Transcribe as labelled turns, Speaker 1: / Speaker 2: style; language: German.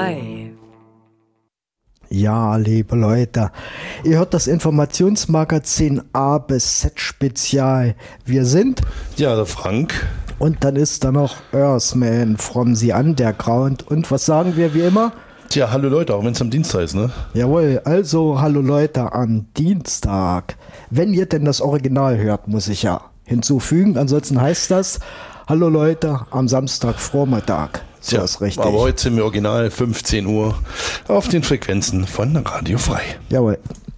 Speaker 1: frei.
Speaker 2: Ja, liebe Leute, ihr hört das Informationsmagazin A bis Z Spezial. Wir sind...
Speaker 3: Ja, der Frank.
Speaker 2: Und dann ist da noch Earthman from the Underground. Und was sagen wir wie immer?
Speaker 3: Tja, hallo Leute, auch wenn es am Dienstag ist, ne?
Speaker 2: Jawohl, also hallo Leute am Dienstag. Wenn ihr denn das Original hört, muss ich ja hinzufügen. Ansonsten heißt das, hallo Leute am Samstagvormittag. So
Speaker 3: Tja,
Speaker 2: ist richtig.
Speaker 3: Aber heute sind wir original 15 Uhr auf den Frequenzen von Radio Frei.
Speaker 2: Jawohl.